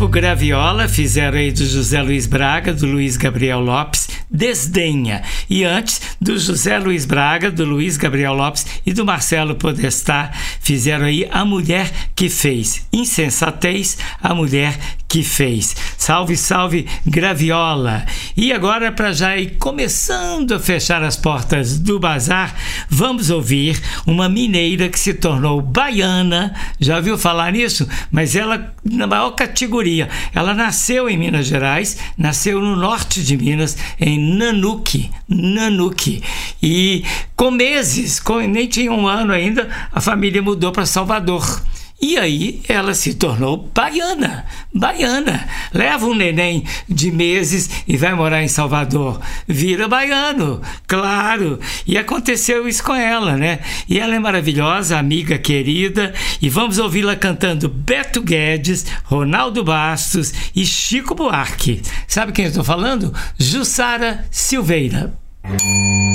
grupo Graviola fizeram aí do José Luiz Braga, do Luiz Gabriel Lopes, Desdenha. E antes, do José Luiz Braga, do Luiz Gabriel Lopes e do Marcelo Podestá, fizeram aí A Mulher que Fez. Insensatez, A Mulher que Fez. Salve, salve, Graviola! E agora, para já ir começando a fechar as portas do bazar, vamos ouvir uma mineira que se tornou baiana. Já ouviu falar nisso? Mas ela, na maior categoria, ela nasceu em Minas Gerais, nasceu no norte de Minas, em Nanuque. E com meses, nem tinha um ano ainda, a família mudou para Salvador. E aí ela se tornou baiana. Leva um neném de meses e vai morar em Salvador. Vira baiano, claro. E aconteceu isso com ela, né? E ela é maravilhosa, amiga querida. E vamos ouvi-la cantando Beto Guedes, Ronaldo Bastos e Chico Buarque. Sabe quem eu estou falando? Jussara Silveira.